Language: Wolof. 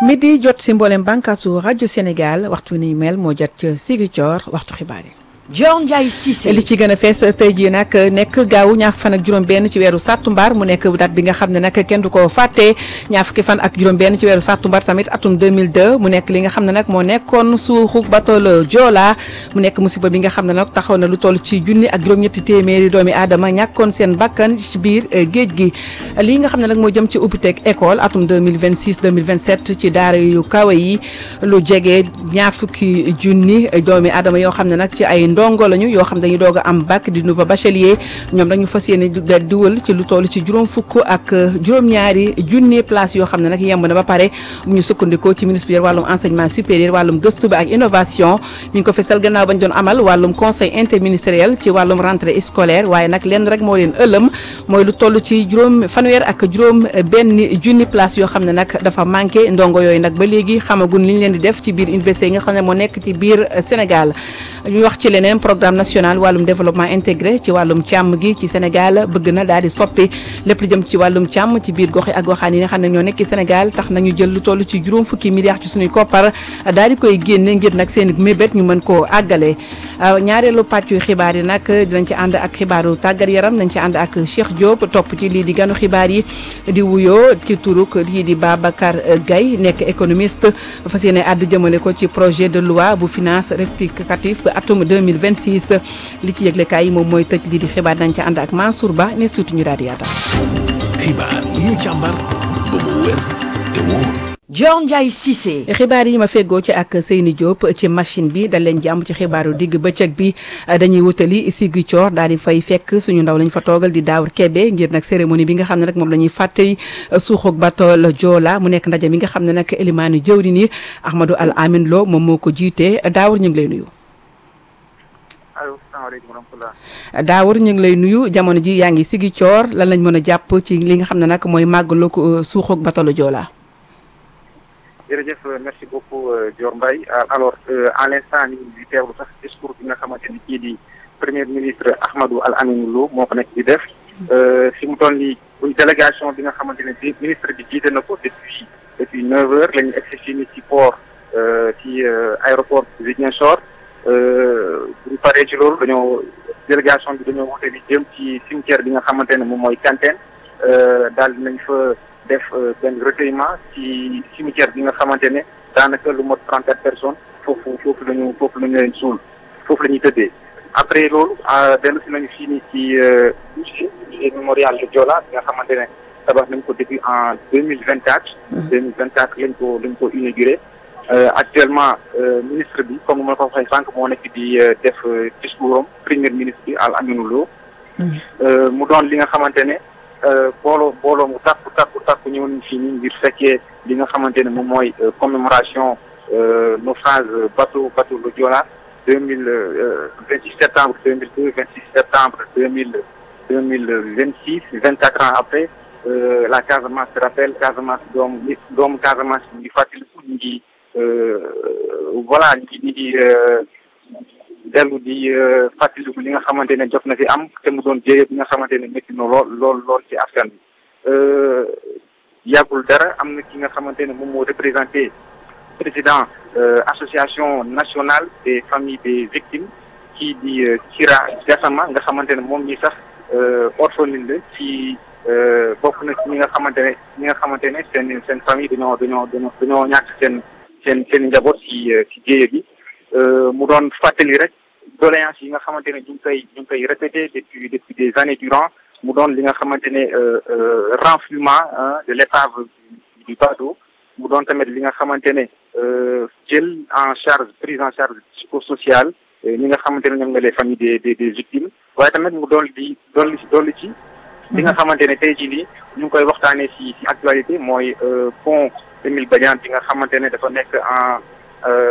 midi jot si mboolem bànqaasu rajo Sénégal waxtu ni mel moo jot ca Ziguinchor waxtu xibaar yi. Dior Ndiaye Cissé. li ci gën a fees tey jii nag nekk gaawu ñaar fan ak juróom-benn ci weeru sàttumbar mu nekk date bi nga xam ne nag kenn du ko fàtte ñaar fukki fan ak juróom-benn ci weeru sàttumbar tamit atum 2002 mu nekk li nga xam ne nag moo nekkoon suuxu bateau Joola mu nekk musiba bi nga xam ne nag taxaw na lu toll ci junni ak juróom-ñetti téeméeri doomi aadama ñàkkoon seen bakkan ci biir géej gi lii nga xam ne nag moo jëm ci ubbiteeg école atum 2026 2027 ci daara yu kawe yi lu jege ñaar fukki junni doomi aadama yoo xam ne nag ci ay ndongo lañu yoo xam dañuy doog a am bac di nouveau bachelier ñoom dañu fas yéene diwal ci lu toll ci juróom fukk ak juróom-ñaari junni place yoo xam ne nag yemb na ba pare bu ñu sukkandikoo ci ministre bi wàllum enseignement supérieur wàllum gëstu bi ak innovation mi ngi ko fesal gannaaw bañ doon amal wàllum conseil interministériel ci wàllum rentrée scolaire waaye nag lenn rek moo leen ëllëm mooy lu toll ci fanweer ak juróom benn junni place yoo xam ne nag dafa manqué ndongo yooyu nag ba léegi xamagun li ñu leen di def ci biir université yi nga xam ne moo nekk ci biir Sénégal ñu wax ci leneen programme national wàllum développement intégré ci wàllum càmm gi ci Sénégal bëgg na daal di soppi lépp lu jëm ci wàllum càmm ci biir gox yi ak goxaan yi nga xam ne ñoo nekk ci Sénégal tax nañu jël lu toll ci juróom fukki milliards ci suñuy koppar daal di koy génne ngir nag seen mébét ñu mën koo àggale ñaareelu pàccu xibaar yi nag dinañ ci ànd ak xibaaru tàggat yaram nañ ci ànd ak Cheikh Diop topp ci lii di ganu xibaar yi di wuyoo ci turuk lii di Babacar Gaye nekk économiste fas yéene àddu jëmale ko ci projet de loi bu finance rectificatif ba atum 2026 li ci yëglekaay yi moom mooy tëj lii di xibaar nañ ci ànd ak Mansour Ba ne suutu ñu daal di yaatal. xibaar yi ñu càmbar ba mu wér te wóor. Dior Ndiaye Cissé. xibaar yi ma feggoo ci ak Seyni Diop ci machine bi dal leen jàmm ci xibaaru digg bëccëg bi dañuy wutali Ziguinchor daal di fay fekk suñu ndaw lañ fa toogal di Daawur Kebe ngir nag cérémonie bi nga xam ne nag moom la ñuy fàttali suuxug bateau Joola mu nekk ndaje mi nga xam ne nag élimaanu jëwriñ yi Ahmadou Al Amin Lo moom moo ko jiitee Daawur ñu ngi lay nuyu. Daawur ñu ngi lay nuyu jamono ji yaa ngi Ziguinchor lan lañ mën a jàpp ci li nga xam ne nag mooy màggalu ko suuxug bateau Joola. jërëjëf merci beaucoup Dior Mbaye alors à l'instant ñu ngi teewlu sax discours bi nga xamante ni kii di premier ministre Ahmadou Al Amin Lo moo ko nekk di def fi mu toll nii délégation bi nga xamante ne ministre bi jiite na ko depuis 9 heures la ñu egsi fii nii ci port ci aéroport Ziguinchor bu ñu paree ci loolu délégation bi dañoo wute bi jëm ci cimetière bi nga xamante ne moom mooy Kantène daal dinañ fa def benn recueillement ci cimetière bi nga xamante ne daanaka lu mot 34 personnes foofu la ñu leen suul foofu la ñuy tëddee après loolu dellu si nañu fii nii ci musée mémorial de Joola bi nga xamante ne tabax nañ ko depuis en 2024 lañ ko inauguré actuellement ministre bi comme ma ko waxee sànq moo nekk di def discours am premier ministre bi Al Aminou Lo mu doon li nga xamante ne booloo mu takku ñëw nañ fii nii ngir fekkee li nga xamante ne moom mooy commémoration naufrage bateau le Joola 26 septembre 2002 26 septembre 2026 24 ans après la Casamance se rappelle Casamance doomu Casamance ñu ngi fàttaliku ñu ngi voilà ñu ngi dellu di fàttaliku li nga xamante ne jot na fi am te mu doon jéye bi nga xamante ne métti na lool ci askan bi yàggul dara am na ki nga xamante ne moom moo représenté président association nationale des familles des victimes kii di Kira Gassama nga xamante ne moom ñi sax orpheline la ci bokk na ci ñi nga xamante ne seen famille dañoo ñàkk seen njaboot ci jéye bi mu doon fàttali rek doléance yi nga xamante ne ñu ngi koy répété depuis des années durant mu doon li nga xamante ne renflouement de l'épave du bateau mu doon tamit li nga xamante ne prise en charge psychosociale ñi nga xamante ne ñoom nga les familles des victimes waaye tamit mu doon di dolli ci li nga xamante ne tey jii nii ñu ngi koy waxtaanee ci actualité mooy pont Émile Badiane bi nga xamante ne dafa nekk